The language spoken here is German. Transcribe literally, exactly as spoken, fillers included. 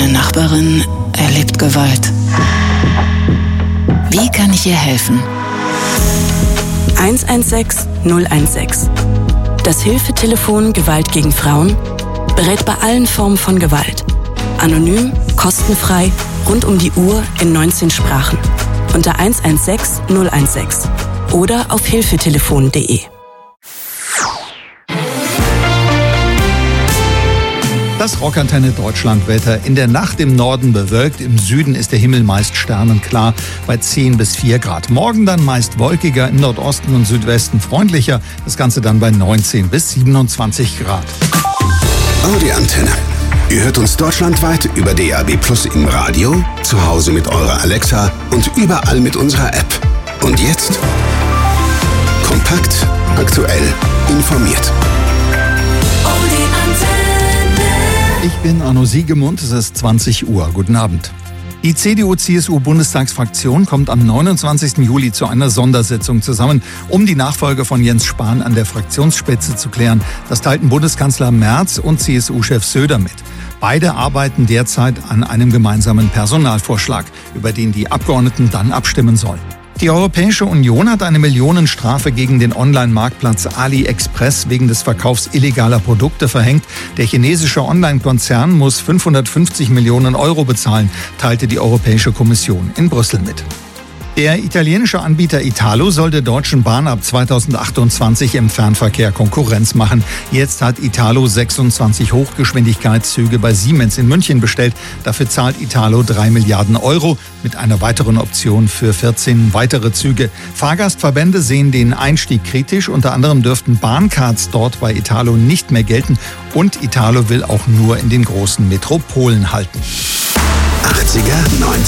Nachbarin erlebt Gewalt. Wie kann ich ihr helfen? eins eins sechs null eins sechs. Das Hilfetelefon Gewalt gegen Frauen berät bei allen Formen von Gewalt. Anonym, kostenfrei, rund um die Uhr in neunzehn Sprachen. Unter eins eins sechs null eins sechs oder auf hilfetelefon punkt de. Das Rockantenne Deutschlandwetter. In der Nacht im Norden bewölkt, im Süden ist der Himmel meist sternenklar bei zehn bis vier Grad. Morgen dann meist wolkiger, im Nordosten und Südwesten freundlicher. Das Ganze dann bei neunzehn bis siebenundzwanzig Grad. Audi Antenne. Ihr hört uns deutschlandweit über D A B Plus im Radio, zu Hause mit eurer Alexa und überall mit unserer App. Und jetzt kompakt, aktuell, informiert. Audi Antenne. Ich bin Arno Siegemund, es ist zwanzig Uhr. Guten Abend. Die C D U-C S U-Bundestagsfraktion kommt am neunundzwanzigsten Juli zu einer Sondersitzung zusammen, um die Nachfolge von Jens Spahn an der Fraktionsspitze zu klären. Das teilten Bundeskanzler Merz und C S U-Chef Söder mit. Beide arbeiten derzeit an einem gemeinsamen Personalvorschlag, über den die Abgeordneten dann abstimmen sollen. Die Europäische Union hat eine Millionenstrafe gegen den Online-Marktplatz AliExpress wegen des Verkaufs illegaler Produkte verhängt. Der chinesische Online-Konzern muss fünfhundertfünfzig Millionen Euro bezahlen, teilte die Europäische Kommission in Brüssel mit. Der italienische Anbieter Italo soll der Deutschen Bahn ab zweitausendachtundzwanzig im Fernverkehr Konkurrenz machen. Jetzt hat Italo sechsundzwanzig Hochgeschwindigkeitszüge bei Siemens in München bestellt. Dafür zahlt Italo drei Milliarden Euro mit einer weiteren Option für vierzehn weitere Züge. Fahrgastverbände sehen den Einstieg kritisch. Unter anderem dürften Bahncards dort bei Italo nicht mehr gelten. Und Italo will auch nur in den großen Metropolen halten. achtziger, neunziger